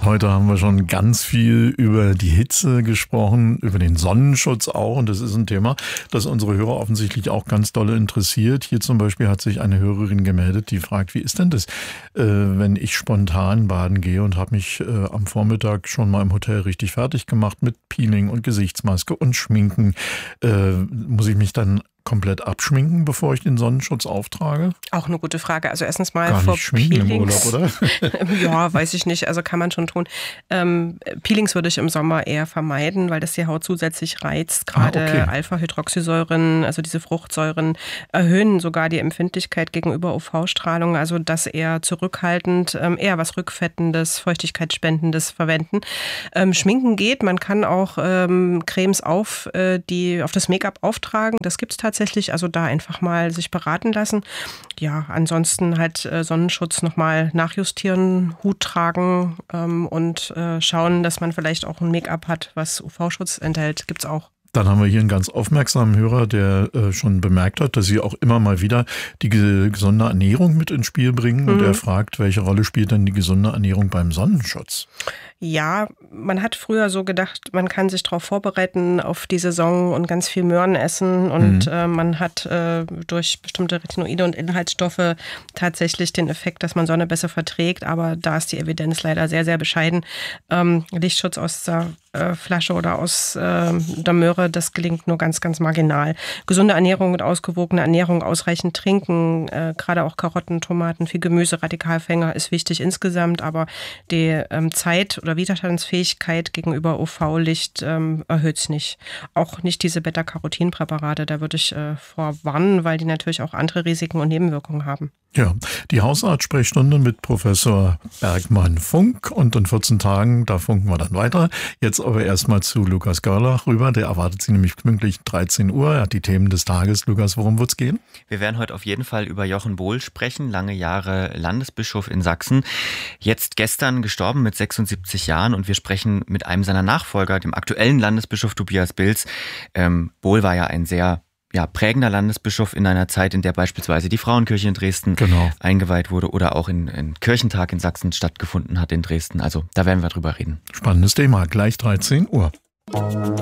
Heute haben wir schon ganz viel über die Hitze gesprochen, über den Sonnenschutz auch. Und das ist ein Thema, das unsere Hörer offensichtlich auch ganz doll interessiert. Hier zum Beispiel hat sich eine Hörerin gemeldet, die fragt, wie ist denn das, wenn ich spontan baden gehe und habe mich am Vormittag schon mal im Hotel richtig fertig gemacht mit Peeling und Gesichtsmaske und Schminken. Muss ich mich dann komplett abschminken, bevor ich den Sonnenschutz auftrage? Auch eine gute Frage. Also erstens mal Gar vor nicht schminken Peelings. im Urlaub, oder? Ja, weiß ich nicht. Also kann man schon tun. Peelings würde ich im Sommer eher vermeiden, weil das die Haut zusätzlich reizt. Gerade Alpha-Hydroxysäuren, also diese Fruchtsäuren, erhöhen sogar die Empfindlichkeit gegenüber UV-Strahlung. Also das eher zurückhaltend, eher was Rückfettendes, Feuchtigkeitsspendendes verwenden. Schminken geht. Man kann auch Cremes auf das Make-up auftragen. Das gibt es tatsächlich. Also da einfach mal sich beraten lassen. Ja, ansonsten halt Sonnenschutz nochmal nachjustieren, Hut tragen und schauen, dass man vielleicht auch ein Make-up hat, was UV-Schutz enthält. Gibt's auch. Dann haben wir hier einen ganz aufmerksamen Hörer, der schon bemerkt hat, dass Sie auch immer mal wieder die gesunde Ernährung mit ins Spiel bringen. Und er fragt, welche Rolle spielt denn die gesunde Ernährung beim Sonnenschutz? Ja, man hat früher so gedacht, man kann sich darauf vorbereiten auf die Saison und ganz viel Möhren essen. Und man hat durch bestimmte Retinoide und Inhaltsstoffe tatsächlich den Effekt, dass man Sonne besser verträgt. Aber da ist die Evidenz leider sehr, sehr bescheiden. Lichtschutz aus der Flasche oder aus der Möhre, das gelingt nur ganz, ganz marginal. Gesunde Ernährung mit ausgewogener Ernährung, ausreichend trinken, gerade auch Karotten, Tomaten, viel Gemüse, Radikalfänger ist wichtig insgesamt, aber die Zeit oder Widerstandsfähigkeit gegenüber UV-Licht erhöht es nicht. Auch nicht diese Beta-Carotin-Präparate, da würde ich vorwarnen, weil die natürlich auch andere Risiken und Nebenwirkungen haben. Ja, die Hausarzt-Sprechstunde mit Professor Bergmann-Funk und in 14 Tagen, da funken wir dann weiter. Jetzt aber erstmal zu Lukas Görlach rüber, der erwartet Sie nämlich pünktlich 13 Uhr. Er hat die Themen des Tages. Lukas, worum wird's gehen? Wir werden heute auf jeden Fall über Jochen Bohl sprechen, lange Jahre Landesbischof in Sachsen. Jetzt gestern gestorben mit 76 Jahren und wir sprechen mit einem seiner Nachfolger, dem aktuellen Landesbischof Tobias Bilz. Bohl war ja ein sehr prägender Landesbischof in einer Zeit, in der beispielsweise die Frauenkirche in Dresden eingeweiht wurde oder auch ein Kirchentag in Sachsen stattgefunden hat in Dresden. Also da werden wir drüber reden. Spannendes Thema, gleich 13 Uhr.